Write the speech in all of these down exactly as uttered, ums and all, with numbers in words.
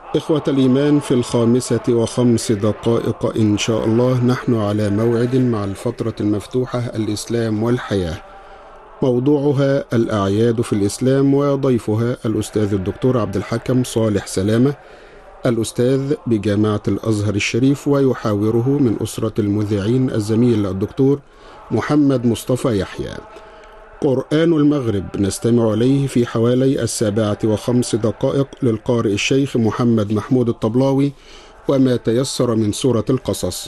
إخوة الإيمان، في الخامسة وخمس دقائق إن شاء الله نحن على موعد مع الفترة المفتوحة الإسلام والحياة، موضوعها الأعياد في الإسلام، وضيفها الأستاذ الدكتور عبد الحكم صالح سلامة، الأستاذ بجامعة الأزهر الشريف، ويحاوره من أسرة المذيعين الزميل الدكتور محمد مصطفى يحيى. قرآن المغرب نستمع إليه في حوالي السابعة وخمس دقائق للقارئ الشيخ محمد محمود الطبلاوي، وما تيسر من سورة القصص.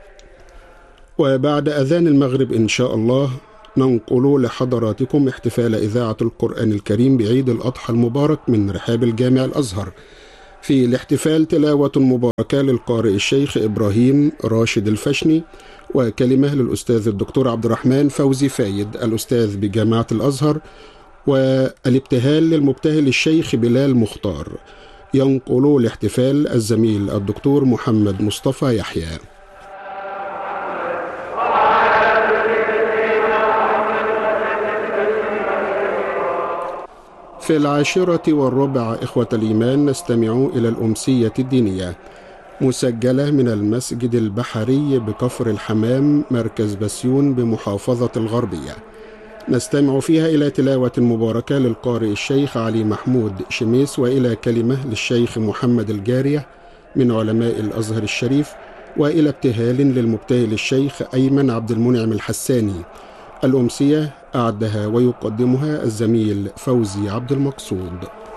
وبعد أذان المغرب إن شاء الله ننقل لحضراتكم احتفال إذاعة القرآن الكريم بعيد الأضحى المبارك من رحاب الجامع الأزهر. في الاحتفال تلاوة مباركة للقارئ الشيخ إبراهيم راشد الفشني، وكلمة للأستاذ الدكتور عبد الرحمن فوزي فايد الأستاذ بجامعة الأزهر، والابتهال للمبتهل الشيخ بلال مختار. ينقل الاحتفال الزميل الدكتور محمد مصطفى يحيى. في العاشرة والربع إخوة الإيمان نستمع إلى الأمسية الدينية، مسجلة من المسجد البحري بكفر الحمام مركز بسيون بمحافظة الغربية. نستمع فيها إلى تلاوة مباركة للقارئ الشيخ علي محمود شميس، وإلى كلمة للشيخ محمد الجارية من علماء الأزهر الشريف، وإلى ابتهال للمبتهل الشيخ أيمن عبد المنعم الحساني. الأمسية أعدها ويقدمها الزميل فوزي عبد المقصود.